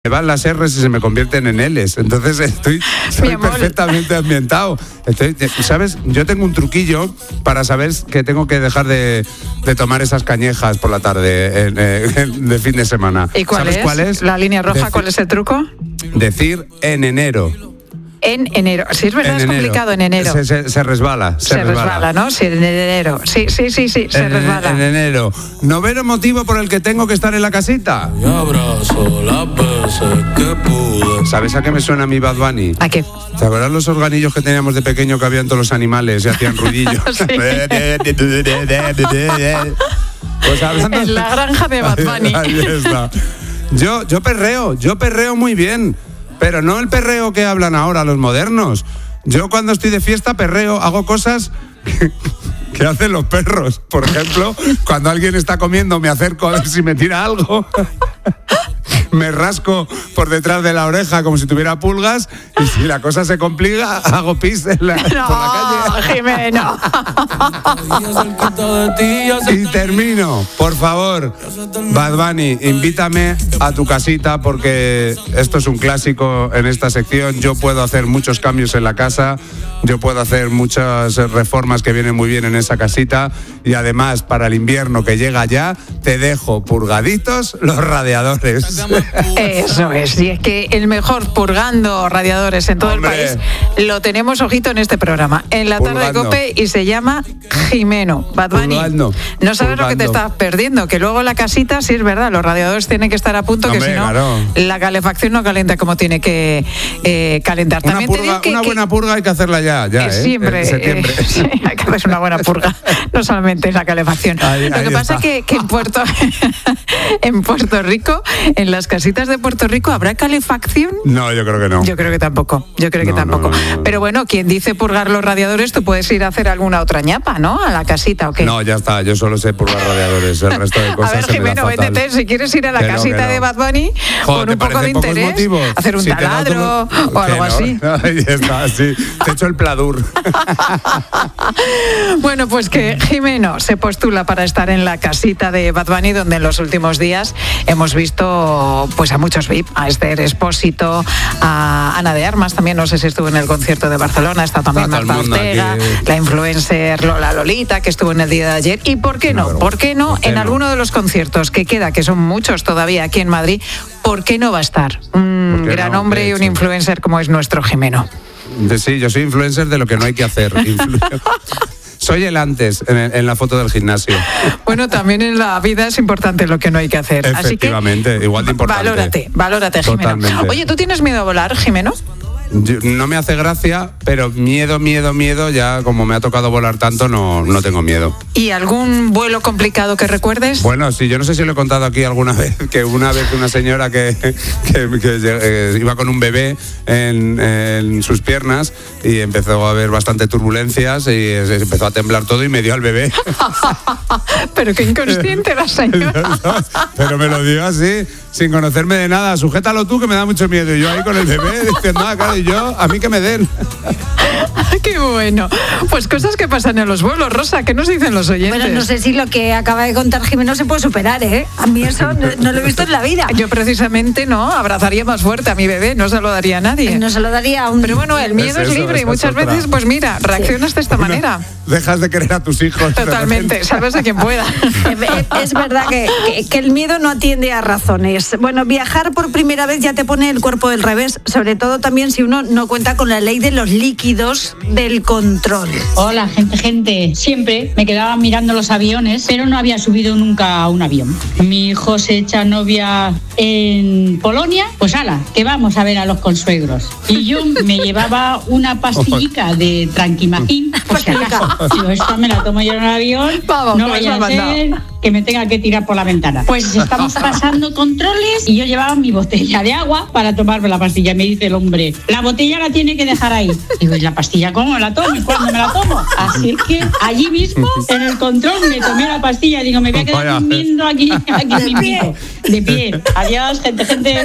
me van las R's y se me convierten en L's. Entonces soy perfectamente ambientado. ¿Sabes? Yo tengo un truquillo para saber que tengo que dejar de tomar esas cañejas por la tarde de fin de semana. ¿Y ¿Sabes cuál es? La línea roja, ¿cuál es el truco? Decir en enero. En enero. Sí, es verdad, es complicado en enero. Se resbala. Se resbala, ¿no? Sí, en enero. Sí, se resbala. En enero. ¿Noveno motivo por el que tengo que estar en la casita? Y abrazo las veces que pude. ¿Sabes a qué me suena mi Bad Bunny? ¿A qué? ¿Te acuerdas los organillos que teníamos de pequeño que habían todos los animales y hacían ruidillos? Sí. Pues hablando En la granja de Bad Bunny. Ahí está. Yo perreo muy bien. Pero no el perreo que hablan ahora los modernos. Yo cuando estoy de fiesta perreo, hago cosas que hacen los perros. Por ejemplo, cuando alguien está comiendo me acerco a ver si me tira algo. Me rasco por detrás de la oreja como si tuviera pulgas y si la cosa se complica, hago pis por la calle. Jimeno. Y termino, por favor, Bad Bunny, invítame a tu casita porque esto es un clásico en esta sección. Yo puedo hacer muchos cambios en la casa, yo puedo hacer muchas reformas que vienen muy bien en esa casita y además para el invierno que llega ya te dejo purgaditos los radiadores. Eso es, y es que el mejor purgando radiadores en todo el país lo tenemos, ojito, en este programa, en la tarde de COPE, y se llama Jimeno. Bad Bunny, no sabes lo que te estás perdiendo, que luego la casita, sí es verdad, los radiadores tienen que estar a punto, que si no, la calefacción no calienta como tiene que calentar. También una buena purga hay que hacerla ya siempre, en septiembre. Sí, hay que hacer una buena purga, no solamente la calefacción. Lo que pasa es que en Puerto Rico, en las casitas de Puerto Rico, ¿habrá calefacción? No, yo creo que no. Yo creo que tampoco. No. Pero bueno, quien dice purgar los radiadores, tú puedes ir a hacer alguna otra ñapa, ¿no? A la casita, ¿o qué? No, ya está, yo solo sé purgar radiadores, el resto de cosas. A ver, Jimeno, véndete, si quieres ir a la casita de Bad Bunny, con un poco de interés, motivos? Hacer un taladro o algo así. Ahí está, sí. Te echo el pladur. Bueno, pues que Jimeno se postula para estar en la casita de Bad Bunny, donde en los últimos días hemos visto pues a muchos VIP, a Esther Expósito, a Ana de Armas, también no sé si estuvo en el concierto de Barcelona, está también Marta Ortega, la influencer Lola Lolita, que estuvo en el día de ayer, y ¿por qué no? En alguno de los conciertos que queda, que son muchos todavía aquí en Madrid, ¿por qué no va a estar un gran hombre y un influencer como es nuestro Jimeno? Sí, yo soy influencer de lo que no hay que hacer. Soy el antes en la foto del gimnasio. Bueno, también en la vida es importante lo que no hay que hacer. Efectivamente, así que, igual de importante. Valórate, Jimeno. Totalmente. Oye, ¿tú tienes miedo a volar, Jimeno? No me hace gracia, pero miedo, ya como me ha tocado volar tanto, no tengo miedo. ¿Y algún vuelo complicado que recuerdes? Bueno, sí, yo no sé si lo he contado aquí alguna vez, que una vez una señora que iba con un bebé en sus piernas y empezó a haber bastante turbulencias y se empezó a temblar todo y me dio al bebé. Pero qué inconsciente la señora. Pero me lo dio así, sin conocerme de nada. Sujétalo tú, que me da mucho miedo. Y yo ahí con el bebé diciendo, claro, y yo, a mí que me den. Qué bueno. Pues cosas que pasan en los vuelos, Rosa, ¿qué nos dicen los oyentes? Bueno, no sé si lo que acaba de contar Jimeno se puede superar, ¿eh? A mí eso no lo he visto en la vida. Yo precisamente no, abrazaría más fuerte a mi bebé, no se lo daría a nadie. No se lo daría a un... Pero bueno, el miedo es libre y muchas veces, pues mira, reaccionas de esta manera. Dejas de querer a tus hijos. Totalmente, sabes a quien pueda. Es verdad que el miedo no atiende a razones. Bueno, viajar por primera vez ya te pone el cuerpo del revés, sobre todo también si uno no cuenta con la ley de los líquidos del control. Hola, gente. Siempre me quedaba mirando los aviones, pero no había subido nunca a un avión. Mi hijo se echa novia en Polonia, pues ala, que vamos a ver a los consuegros. Y yo me llevaba una pastillica de Tranquimacin, por si acaso. Digo, esta me la tomo yo en el avión, vamos, no vaya a ser que me tenga que tirar por la ventana. Pues estamos pasando controles y yo llevaba mi botella de agua para tomarme la pastilla. Me dice el hombre, la botella la tiene que dejar ahí. Digo, ¿y la pastilla cómo me la tomo? ¿Y cuándo me la tomo? Así que allí mismo, en el control, me tomé la pastilla. Digo, me voy a quedar durmiendo aquí mismo. De pie. Adiós, gente. De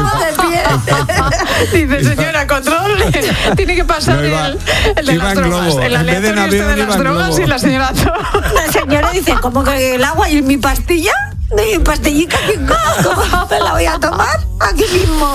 pie. Dice, señora, control. Tiene que pasar el de las drogas. El aleatorio de las drogas y la señora... La señora dice, ¿cómo que el agua y mi pastilla? de mi pastillica, ¿cómo me la voy a tomar? Aquí mismo.